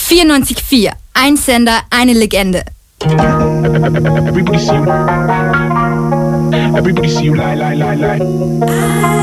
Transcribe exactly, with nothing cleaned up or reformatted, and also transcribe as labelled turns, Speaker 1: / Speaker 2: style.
Speaker 1: vierundneunzig Komma vier. Ein Sender, eine Legende.
Speaker 2: Everybody see you. Everybody see you lie, lie, lie, lie.